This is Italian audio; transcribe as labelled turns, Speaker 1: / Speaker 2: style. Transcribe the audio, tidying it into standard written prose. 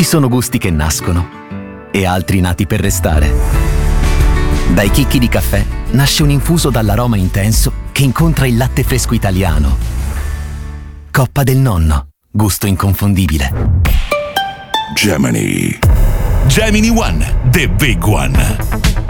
Speaker 1: Ci sono gusti che nascono e altri nati per restare. Dai chicchi di caffè nasce un infuso dall'aroma intenso che incontra il latte fresco italiano. Coppa del Nonno, gusto inconfondibile.
Speaker 2: Gemini One, the big one.